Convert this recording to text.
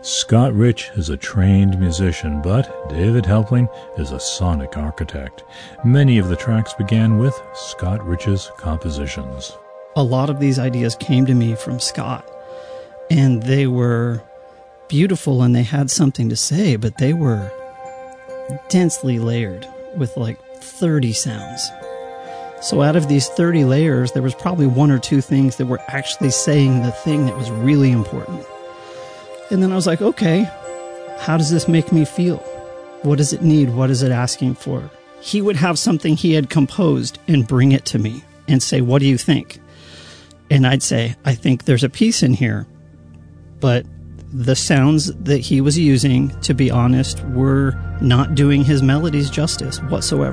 Scott Rich is a trained musician, but David Helpling is a sonic architect. Many of the tracks began with Scott Rich's compositions. A lot of these ideas came to me from Scott, and they were beautiful and they had something to say, but they were densely layered with like 30 sounds. So out of these 30 layers, there was probably one or two things that were actually saying the thing that was really important. And then I was like, okay, how does this make me feel? What does it need? What is it asking for? He would have something he had composed and bring it to me and say, what do you think? And I'd say, I think there's a piece in here. But the sounds that he was using, to be honest, were not doing his melodies justice whatsoever.